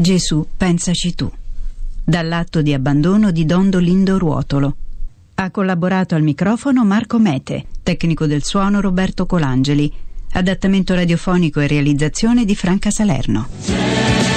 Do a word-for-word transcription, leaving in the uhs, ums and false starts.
Gesù, pensaci tu. Dall'atto di abbandono di Don Dolindo Ruotolo. Ha collaborato al microfono Marco Mete, tecnico del suono Roberto Colangeli, adattamento radiofonico e realizzazione di Franca Salerno.